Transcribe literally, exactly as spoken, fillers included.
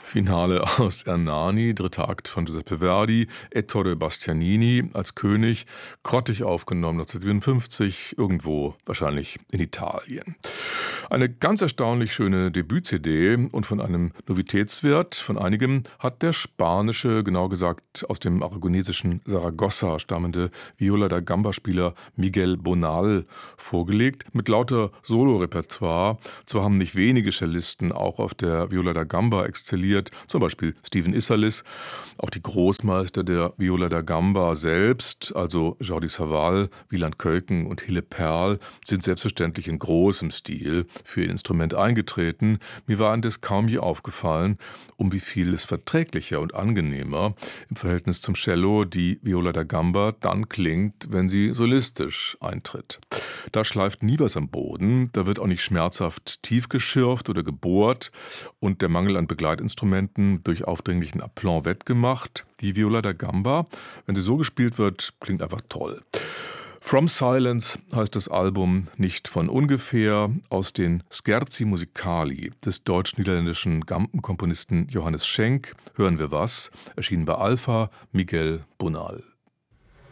Finale aus Ernani, dritter Akt von Giuseppe Verdi, Ettore Bastianini als König, grottig aufgenommen neunzehnhundertsiebenundfünfzig, irgendwo wahrscheinlich in Italien. Eine ganz erstaunlich schöne Debüt-C D und von einem Novitätswert von einigem hat der spanische, genau gesagt aus dem aragonesischen Saragossa stammende Viola da Gamba-Spieler Miguel Bonal vorgelegt, mit lauter Solorepertoire. Zwar haben nicht wenige Cellisten auch auf der Viola da Gamba exzelliert, zum Beispiel Stephen Isserlis. Auch die Großmeister der Viola da Gamba selbst, also Jordi Savall, Wieland Keuken und Hille Perl, sind selbstverständlich in großem Stil für ihr Instrument eingetreten. Mir war indes kaum je aufgefallen, um wie viel es verträglicher und angenehmer im Verhältnis zum Cello die Viola da Gamba dann klingt, wenn sie solistisch eintritt. Da schleift nie was am Boden, da wird auch nicht schmerzhaft tief geschürft oder gebohrt und der Mangel an Begleitinstrumenten durch aufdringlichen Aplomb wettgemacht. Die Viola da Gamba, wenn sie so gespielt wird, klingt einfach toll. From Silence heißt das Album nicht von ungefähr, aus den Scherzi Musicali des deutsch-niederländischen Gambenkomponisten Johannes Schenk hören wir was, erschienen bei Alpha, Miguel Bonal.